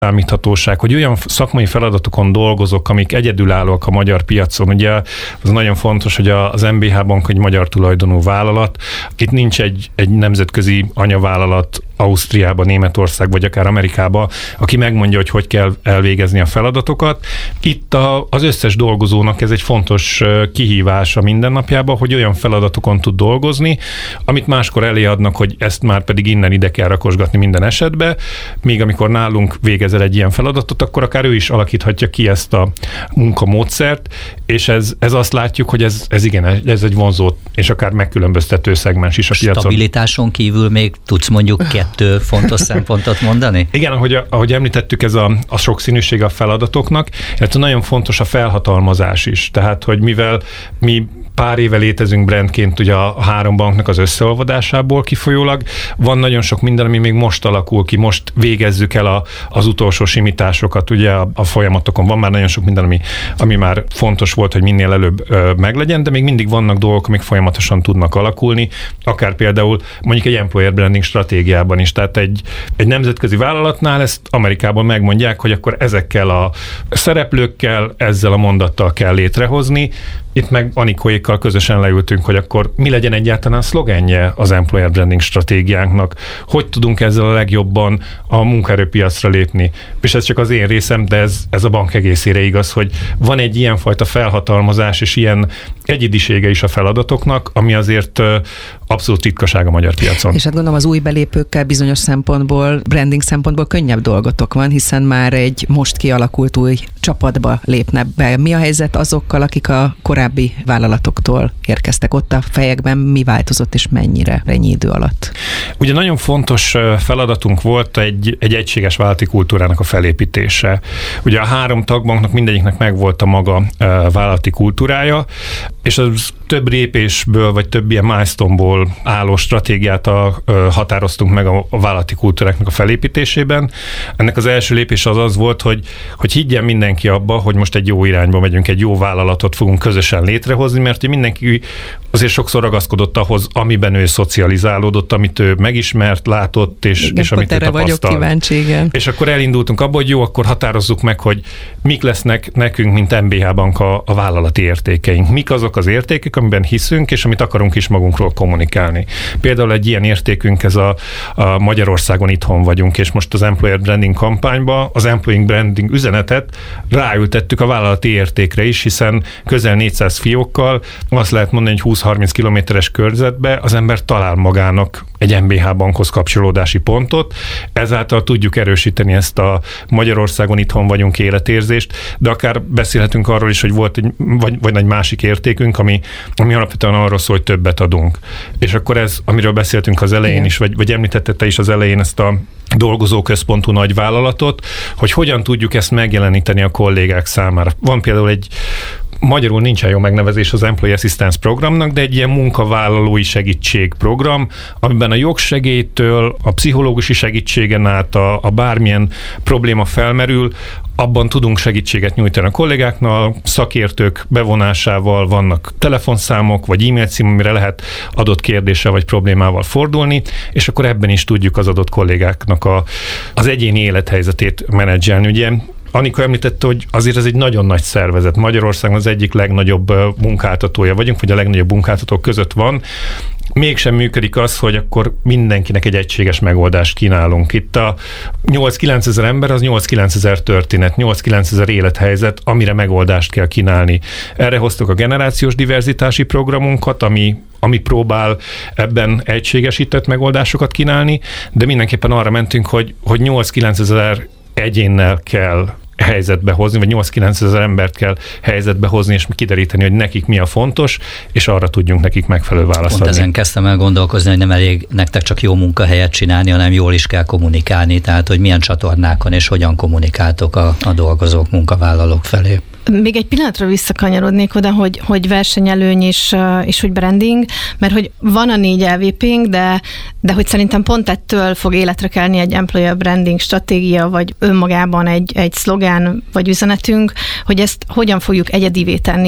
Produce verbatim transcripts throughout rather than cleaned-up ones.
számíthatóság, hogy olyan szakmai feladatokon dolgozok, amik egyedülállóak a magyar piacon. Ugye az nagyon fontos, hogy az em bé há Bank egy magyar tulajdonú vállalat. Itt nincs egy, egy nemzetközi anyavállalat Ausztriában, Németország vagy akár Amerikában, aki megmondja, hogy hogy kell elvégezni a feladatokat. Itt a, az összes dolgozónak ez egy fontos kihívás a mindennapjában, hogy olyan feladatokon tud dolgozni, amit máskor elé adnak, hogy ezt már pedig innen ide kell rakosgatni minden esetben, míg amikor nálunk végezel egy ilyen feladatot, akkor akár ő is alakíthatja ki ezt a munkamódszert, és ez, ez azt látjuk, hogy ez, ez igen, ez egy vonzó és akár megkülönböztető szegmens is a piacon. Stabilitáson kívül még tudsz mondjuk kettő fontos szempontot mondani? Igen, ahogy, ahogy említettük, ez a, a sokszínűség a feladatoknak, illetve nagyon fontos a felhatalmazás is. Tehát, hogy mivel mi pár éve létezünk brandként ugye a három banknak az összeolvadásából kifolyólag, van nagyon sok minden, ami még most alakul ki, most végezzük el a, az utolsó simításokat ugye a, a folyamatokon. Van már nagyon sok minden, ami, ami már fontos volt, hogy minél előbb ö, meglegyen, de még mindig vannak dolgok, amik folyamatosan tudnak alakulni, akár például mondjuk egy employer branding stratégiában is. Tehát egy, egy nemzetközi vállalatnál ezt Amerikában megmondják, hogy akkor ezekkel a szereplőkkel, ezzel a mondattal kell létrehozni. Itt meg Anikóékkal közösen leültünk, hogy akkor mi legyen egyáltalán a szlogenje az employer branding stratégiánknak, hogy tudunk ezzel a legjobban a munkaerőpiacra lépni. És ez csak az én részem, de ez, ez a bank egészére igaz, hogy van egy ilyenfajta felhatalmazás és ilyen egyidisége is a feladatoknak, ami azért abszolút ritkaság a magyar piacon. És hát gondolom az új belépőkkel bizonyos szempontból, branding szempontból könnyebb dolgotok van, hiszen már egy most kialakult új csapatba lépne be. Mi a helyzet azokkal, akik a korábbi vállalatoktól érkeztek? Ott a fejekben mi változott és mennyire ennyi idő alatt? Ugye nagyon fontos feladatunk volt egy, egy egységes vállalati kultúrának a felépítése. Ugye a három tagbanknak mindegyiknek megvolt a maga vállalati kultúrája, és az több lépésből, vagy több ilyen milestone-ból álló stratégiát a, ö, határoztunk meg a, a vállalati kultúráknak a felépítésében. Ennek az első lépés az az volt, hogy, hogy higgyen mindenki abba, hogy most egy jó irányba megyünk, egy jó vállalatot fogunk közösen létrehozni, mert mindenki azért sokszor ragaszkodott ahhoz, amiben ő szocializálódott, amit ő megismert, látott, és, igen, és amit ő tapasztalt. vagyok kíváncsi, igen. És akkor elindultunk abba, hogy jó, akkor határozzuk meg, hogy mik lesznek nekünk, mint em bé há Bank a, a vállalati értékeink. Mik azok az értékek, amiben hiszünk, és amit akarunk is magunkról kommunikálni. Például egy ilyen értékünk, ez a, a Magyarországon itthon vagyunk, és most az Employer Branding kampányba az Employee Branding üzenetet ráültettük a vállalati értékre is, hiszen közel négyszáz fiókkal azt lehet mondani, hogy húsz-harminc kilométeres körzetbe az ember talál magának egy em bé há Bankhoz kapcsolódási pontot, ezáltal tudjuk erősíteni ezt a Magyarországon itthon vagyunk életérzést, de akár beszélhetünk arról is, hogy volt egy, vagy, vagy egy másik értékünk, ami, ami alapvetően arról szól, hogy többet adunk. És akkor ez, amiről beszéltünk az elején is, vagy, vagy említette te is az elején ezt a dolgozóközpontú nagy vállalatot, hogy hogyan tudjuk ezt megjeleníteni a kollégák számára. Van például egy magyarul nincsen jó megnevezés az Employee Assistance programnak, de egy ilyen munkavállalói segítségprogram, amiben a jogsegélytől, a pszichológusi segítségen át a, a bármilyen probléma felmerül, abban tudunk segítséget nyújtani a kollégáknak, szakértők bevonásával, vannak telefonszámok, vagy e-mail cím, amire lehet adott kérdéssel vagy problémával fordulni, és akkor ebben is tudjuk az adott kollégáknak a, az egyéni élethelyzetét menedzselni. Ugye Anika említette, hogy azért ez egy nagyon nagy szervezet. Magyarországon az egyik legnagyobb munkáltatója vagyunk, vagy a legnagyobb munkáltatók között van. Mégsem működik az, hogy akkor mindenkinek egy egységes megoldást kínálunk. Itt a nyolc-kilenc ezer ember, az nyolc-kilenc ezer történet, nyolc-kilenc ezer élethelyzet, amire megoldást kell kínálni. Erre hoztuk a generációs diverzitási programunkat, ami ami próbál ebben egységesített megoldásokat kínálni, de mindenképpen arra mentünk, hogy, hogy nyolc-kilenc ezer egyénnel kell helyzetbe hozni, vagy nyolc-kilenc ezer embert kell helyzetbe hozni, és kideríteni, hogy nekik mi a fontos, és arra tudjunk nekik megfelelő választ adni. Pont ezen kezdtem el gondolkozni, hogy nem elég nektek csak jó munkahelyet csinálni, hanem jól is kell kommunikálni, tehát hogy milyen csatornákon és hogyan kommunikáltok a, a dolgozók, munkavállalók felé. Még egy pillanatra visszakanyarodnék oda, hogy, hogy versenyelőny és, és hogy branding, mert hogy van a négy el vé pé-nk, de, de hogy szerintem pont ettől fog életre kelni egy employer branding stratégia, vagy önmagában egy, egy szlogán, vagy üzenetünk, hogy ezt hogyan fogjuk egyedivé tenni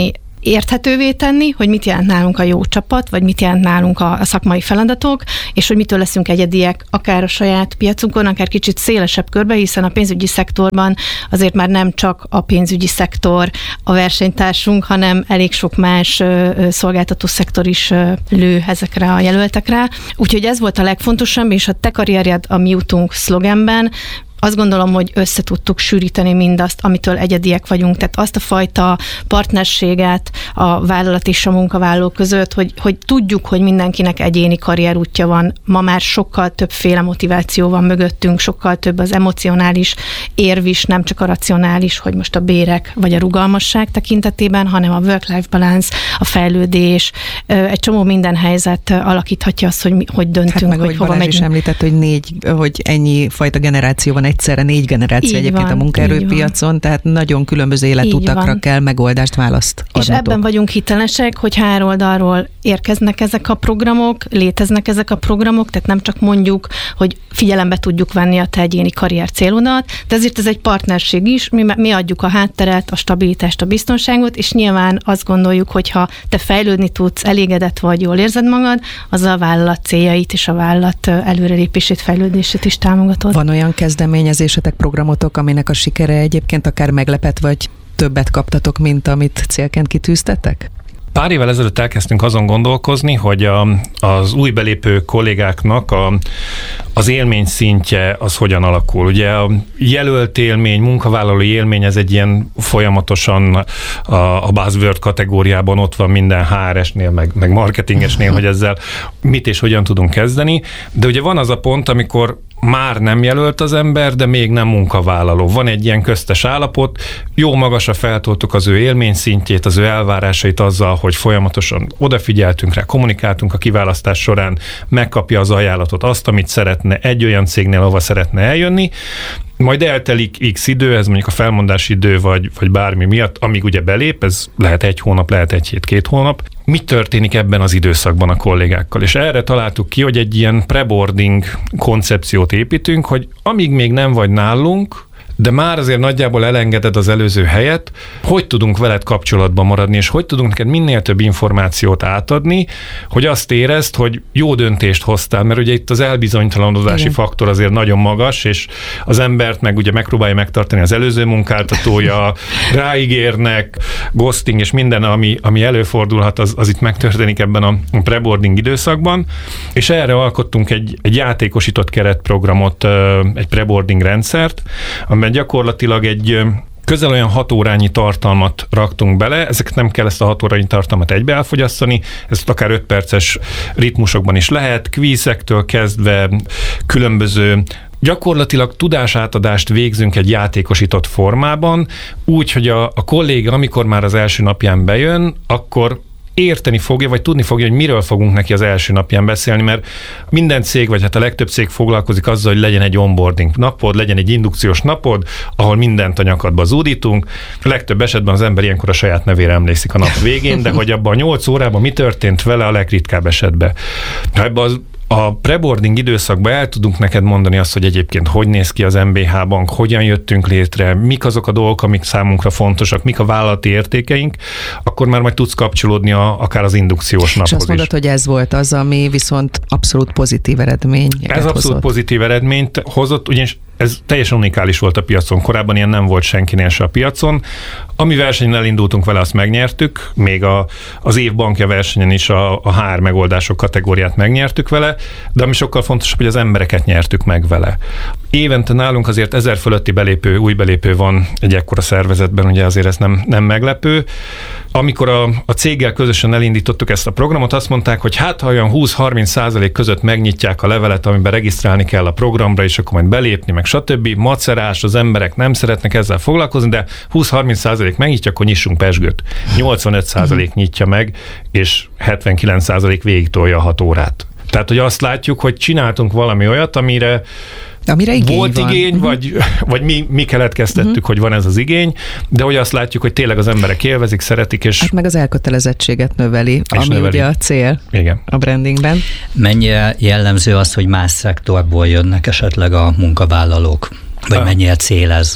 érthetővé tenni, hogy mit jelent nálunk a jó csapat, vagy mit jelent nálunk a, a szakmai feladatok, és hogy mitől leszünk egyediek, akár a saját piacunkon, akár kicsit szélesebb körbe, hiszen a pénzügyi szektorban azért már nem csak a pénzügyi szektor a versenytársunk, hanem elég sok más ö, ö, szolgáltató szektor is ö, lő ezekre a jelöltekre. Úgyhogy ez volt a legfontosabb, és a Te karrierjed a mi utunk szlogenben azt gondolom, hogy össze tudtuk sűríteni mindazt, amitől egyediek vagyunk, tehát azt a fajta partnerséget a vállalat és a munkavállaló között, hogy, hogy tudjuk, hogy mindenkinek egyéni karrierútja van. Ma már sokkal többféle motiváció van mögöttünk, sokkal több az emocionális érv is, nem csak a racionális, hogy most a bérek vagy a rugalmasság tekintetében, hanem a work-life balance, a fejlődés, egy csomó minden helyzet alakíthatja azt, hogy, mi, hogy döntünk, hát meg, hogy, hogy hova Balázs megyünk. is említett, hogy négy, hogy ennyi fajta generáció van egyszerre, négy generáció Így egyébként van, a munkaerőpiacon, tehát nagyon különböző életutakra kell megoldást, választ adnotok. És ebben vagyunk hitelesek, hogy hár oldalról érkeznek ezek a programok, léteznek ezek a programok, tehát nem csak mondjuk, hogy figyelembe tudjuk venni a te egyéni karrier célodat, de ezért ez egy partnerség is, mi, mi adjuk a hátteret, a stabilitást, a biztonságot, és nyilván azt gondoljuk, hogy ha te fejlődni tudsz, elégedett vagy, jól érzed magad, az a vállalat céljait és a vállalat előrelépését, fejlődését is támogatod. Van olyan kezdeményezésetek, programotok, aminek a sikere egyébként akár meglepett, vagy többet kaptatok, mint amit célként kitűztetek? Pár évvel ezelőtt elkezdtünk azon gondolkozni, hogy a, az új belépő kollégáknak a, az élmény szintje az hogyan alakul. Ugye a jelölt élmény, munkavállalói élmény, ez egy ilyen folyamatosan a, a buzzword kategóriában ott van minden há er esnél, meg, meg marketingesnél, hogy ezzel mit és hogyan tudunk kezdeni. De ugye van az a pont, amikor már nem jelölt az ember, de még nem munkavállaló. Van egy ilyen köztes állapot, jó magasra feltoltuk az ő élményszintjét, az ő elvárásait azzal, hogy folyamatosan odafigyeltünk rá, kommunikáltunk a kiválasztás során, megkapja az ajánlatot, azt, amit szeretne egy olyan cégnél, ahova szeretne eljönni, majd eltelik x idő, ez mondjuk a felmondási idő, vagy, vagy bármi miatt, amíg ugye belép, ez lehet egy hónap, lehet egy hét, két hónap. Mi történik ebben az időszakban a kollégákkal? És erre találtuk ki, hogy egy ilyen preboarding koncepciót építünk, hogy amíg még nem vagy nálunk, de már azért nagyjából elengeded az előző helyet, hogy tudunk veled kapcsolatban maradni, és hogy tudunk neked minél több információt átadni, hogy azt érezd, hogy jó döntést hoztál, mert ugye itt az elbizonytalanodási Igen. faktor azért nagyon magas, és az embert meg ugye megpróbálja megtartani az előző munkáltatója, ráígérnek, ghosting és minden, ami, ami előfordulhat, az, az itt megtörténik ebben a preboarding időszakban, és erre alkottunk egy, egy játékosított keretprogramot, egy preboarding rendszert, amiben gyakorlatilag egy közel olyan hat órányi tartalmat raktunk bele, ezeket nem kell ezt a hat órányi tartalmat egybe elfogyasztani, ezt akár öt perces ritmusokban is lehet, kvízektől kezdve különböző gyakorlatilag tudásátadást végzünk egy játékosított formában, úgy, hogy a, a kolléga, amikor már az első napján bejön, akkor érteni fogja, vagy tudni fogja, hogy miről fogunk neki az első napján beszélni, mert minden cég, vagy hát a legtöbb cég foglalkozik azzal, hogy legyen egy onboarding napod, legyen egy indukciós napod, ahol mindent a nyakadba zúdítunk. A legtöbb esetben az ember ilyenkor a saját nevére emlékszik a nap végén, de hogy abban a nyolc órában mi történt vele a legritkább esetben. Ha ebben az a preboarding időszakban el tudunk neked mondani azt, hogy egyébként hogy néz ki az em bé há Bank, hogyan jöttünk létre, mik azok a dolgok, amik számunkra fontosak, mik a vállalati értékeink, akkor már majd tudsz kapcsolódni a, akár az indukciós naphoz is. És azt mondod, hogy ez volt az, ami viszont abszolút pozitív eredmény. Ez abszolút hozott. Pozitív eredményt hozott, ugyanis ez teljesen unikális volt a piacon. Korábban ilyen nem volt senkinél se a piacon. Ami versenyen elindultunk vele, azt megnyertük. Még a, az év bankja versenyen is a, a há er megoldások kategóriát megnyertük vele, de ami sokkal fontosabb, hogy az embereket nyertük meg vele. Évente nálunk azért ezer fölötti belépő, új belépő van egy ekkora szervezetben, ugye azért ez nem, nem meglepő. Amikor a, a céggel közösen elindítottuk ezt a programot, azt mondták, hogy hát ha olyan húsz-harminc százalék között megnyitják a levelet, amiben regisztrálni kell a programra, és akkor majd belépni, meg stb. Macerás, az emberek nem szeretnek ezzel foglalkozni, de húsz-harminc százalék megnyitja, akkor nyissunk pezsgőt. nyolcvanöt százalék nyitja meg, és hetvenkilenc százalék végig tolja a hat órát. Tehát, hogy azt látjuk, hogy csináltunk valami olyat, amire Amire igény volt van. igény, uh-huh. vagy, vagy mi, mi keletkeztettük, uh-huh. hogy van ez az igény, de hogy azt látjuk, hogy tényleg az emberek élvezik, szeretik, és... Hát meg az elkötelezettséget növeli, és ami növeli. ugye a cél Igen. a brandingben. Mennyire jellemző az, hogy más szektorból jönnek esetleg a munkavállalók? Vagy Ah. mennyire cél ez?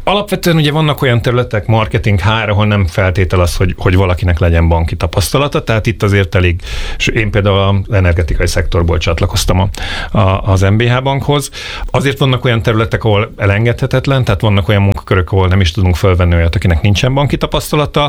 Alapvetően ugye vannak olyan területek, marketing, há er, ahol nem feltétel az, hogy, hogy valakinek legyen banki tapasztalata, tehát itt azért elég, és én például az energetikai szektorból csatlakoztam a, a, az em bé há bankhoz. Azért vannak olyan területek, ahol elengedhetetlen, tehát vannak olyan munkakörök, ahol nem is tudunk fölvenni olyat, akinek nincsen banki tapasztalata.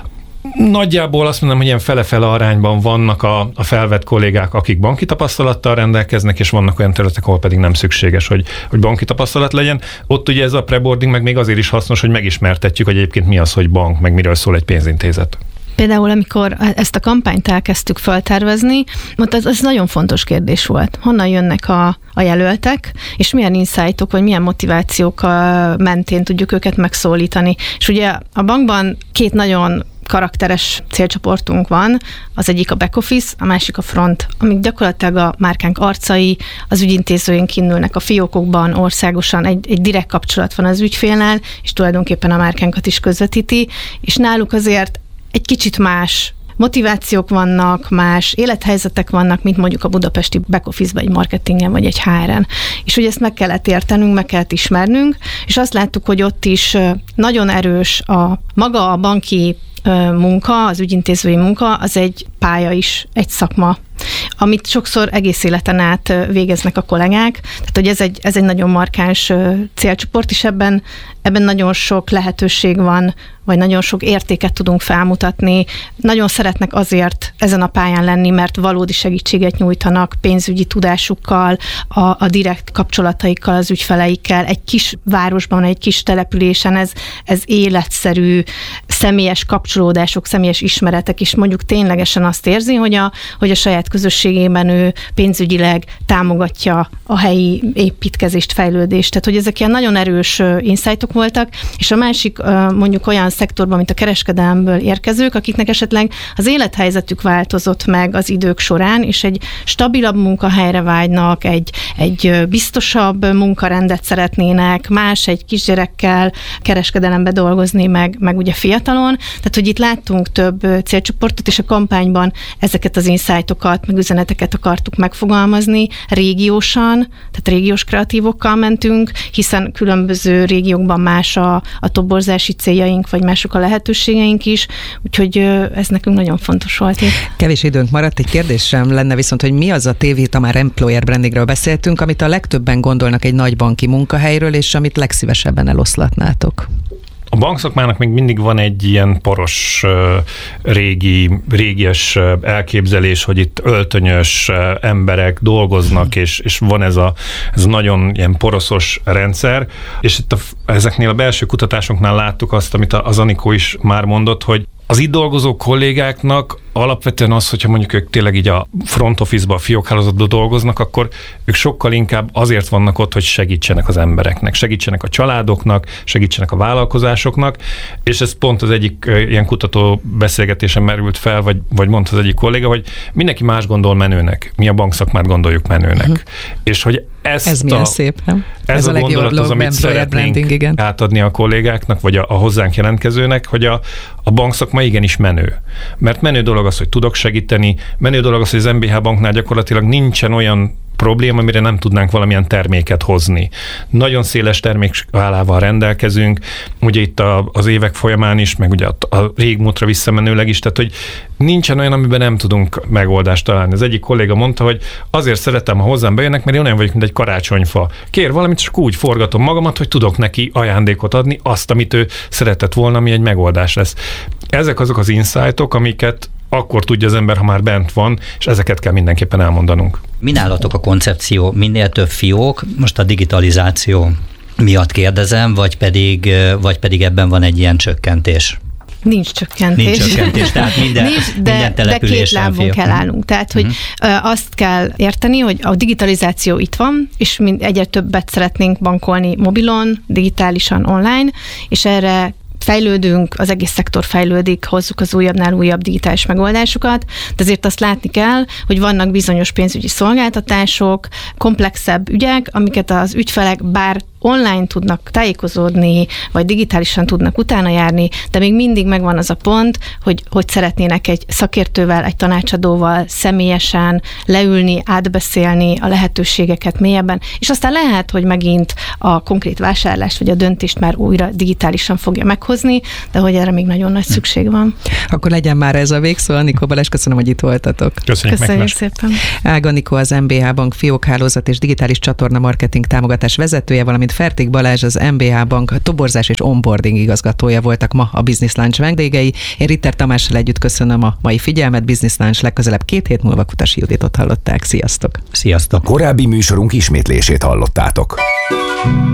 Nagyjából azt mondom, hogy ilyen fele-fele arányban vannak a, a felvett kollégák, akik banki tapasztalattal rendelkeznek, és vannak olyan területek, ahol pedig nem szükséges, hogy, hogy banki tapasztalat legyen. Ott ugye ez a preboarding meg még azért is hasznos, hogy megismertetjük, hogy egyébként mi az, hogy bank, meg miről szól egy pénzintézet. Például, amikor ezt a kampányt elkezdtük feltervezni, ez, ez nagyon fontos kérdés volt. Honnan jönnek a, a jelöltek, és milyen insightok, vagy milyen motivációk mentén tudjuk őket megszólítani. És ugye a bankban két nagyon karakteres célcsoportunk van, az egyik a back office, a másik a front, amik gyakorlatilag a márkánk arcai, az ügyintézőink kinnülnek a fiókokban, országosan, egy, egy direkt kapcsolat van az ügyfélnel, és tulajdonképpen a márkánkat is közvetíti, és náluk azért egy kicsit más motivációk vannak, más élethelyzetek vannak, mint mondjuk a budapesti back office-ban, egy marketingen vagy egy há er-en. És ugye ezt meg kellett értenünk, meg kellett ismernünk, és azt láttuk, hogy ott is nagyon erős a maga a banki munka, az ügyintézői munka, az egy pálya is, egy szakma, amit sokszor egész életen át végeznek a kollégák. Tehát, hogy ez egy, ez egy nagyon markáns célcsoport, és ebben, ebben nagyon sok lehetőség van, vagy nagyon sok értéket tudunk felmutatni. Nagyon szeretnek azért ezen a pályán lenni, mert valódi segítséget nyújtanak pénzügyi tudásukkal, a, a direkt kapcsolataikkal az ügyfeleikkel. Egy kis városban, egy kis településen ez, ez életszerű, személyes kapcsolódások, személyes ismeretek, és mondjuk ténylegesen azt érzi, hogy a, hogy a saját közösségében ő pénzügyileg támogatja a helyi építkezést, fejlődést. Tehát, hogy ezek ilyen nagyon erős insightok voltak, és a másik mondjuk olyan szektorban, mint a kereskedelemből érkezők, akiknek esetleg az élethelyzetük változott meg az idők során, és egy stabilabb munkahelyre vágynak, egy, egy biztosabb munkarendet szeretnének, más egy kisgyerekkel kereskedelembe dolgozni, meg, meg ugye fiatalon. Tehát, hogy itt láttunk több célcsoportot, és a kampányban ezeket az insightokat, meg üzeneteket akartuk megfogalmazni régiósan, tehát régiós kreatívokkal mentünk, hiszen különböző régiókban más a, a toborzási céljaink, vagy mások a lehetőségeink is, úgyhogy ez nekünk nagyon fontos volt. Kevés időnk maradt, egy kérdésem lenne viszont, hogy mi az a tévé, ha már employer brandingről beszéltünk, amit a legtöbben gondolnak egy nagy banki munkahelyről, és amit legszívesebben eloszlatnátok? A bankszakmának még mindig van egy ilyen poros, régi, régies elképzelés, hogy itt öltönyös emberek dolgoznak, és, és van ez a, ez a nagyon ilyen poroszos rendszer, és itt a, ezeknél a belső kutatásoknál láttuk azt, amit az Anikó is már mondott, hogy az itt dolgozó kollégáknak alapvetően az, hogyha mondjuk ők tényleg így a front office-ba, a fiókhálózatban dolgoznak, akkor ők sokkal inkább azért vannak ott, hogy segítsenek az embereknek, segítsenek a családoknak, segítsenek a vállalkozásoknak, és ez pont az egyik ilyen kutató beszélgetésen merült fel, vagy, vagy mondta az egyik kolléga, hogy mindenki más gondol menőnek, mi a bankszakmát gondoljuk menőnek. Uh-huh. És hogy ezt ez a, milyen szép, nem? Ez, ez a, a gondolat az, amit szeretnénk branding, átadni a kollégáknak, vagy a, a hozzánk jelentkezőnek, hogy a, a bankszakma igenis menő. Mert menő dolog az, hogy tudok segíteni, menő dolog az, hogy az em bé há banknál gyakorlatilag nincsen olyan probléma, amire nem tudnánk valamilyen terméket hozni. Nagyon széles termékskálával rendelkezünk, ugye itt a, az évek folyamán is, meg ugye a, a régmúltra visszamenőleg is, tehát hogy nincsen olyan, amiben nem tudunk megoldást találni. Az egyik kolléga mondta, hogy azért szeretem, ha hozzám bejönnek, mert én olyan vagyok, mint egy karácsonyfa. Kér valamit, csak úgy forgatom magamat, hogy tudok neki ajándékot adni, azt, amit ő szeretett volna, ami egy megoldás lesz. Ezek azok az insightok, amiket akkor tudja az ember, ha már bent van, és ezeket kell mindenképpen elmondanunk. Mi nálatok a koncepció? Minél több fiók, most a digitalizáció miatt kérdezem, vagy pedig, vagy pedig ebben van egy ilyen csökkentés? Nincs csökkentés. Nincs csökkentés, tehát minden, Nincs, de, minden településen de két lábon kell állunk. Tehát, hogy uh-huh. azt kell érteni, hogy a digitalizáció itt van, és mind egyre többet szeretnénk bankolni mobilon, digitálisan, online, és erre fejlődünk, az egész szektor fejlődik, hozzuk az újabbnál újabb digitális megoldásokat, de azért azt látni kell, hogy vannak bizonyos pénzügyi szolgáltatások, komplexebb ügyek, amiket az ügyfelek bár online tudnak tájékozódni, vagy digitálisan tudnak utána járni, de még mindig megvan az a pont, hogy, hogy szeretnének egy szakértővel, egy tanácsadóval személyesen leülni, átbeszélni a lehetőségeket mélyebben, és aztán lehet, hogy megint a konkrét vásárlást, vagy a döntést már újra digitálisan fogja meghozni, de hogy erre még nagyon nagy szükség van. Akkor legyen már ez a végszó. Anikó Balázs, köszönöm, hogy itt voltatok. Köszönjük, Köszönjük szépen. Ág Anikó az em bé há Bank fiókhálózat és digitális csatorna marketing támogatás vezetője, valamint Fertik Balázs az em bé há Bank toborzás és onboarding igazgatója voltak ma a Business Lunch vendégei. Én Ritter Tamással együtt köszönöm a mai figyelmet. Business Lunch legközelebb két hét múlva. Kutasi Juditot hallották. Sziasztok! Sziasztok! Korábbi műsorunk ismétlését hallottátok.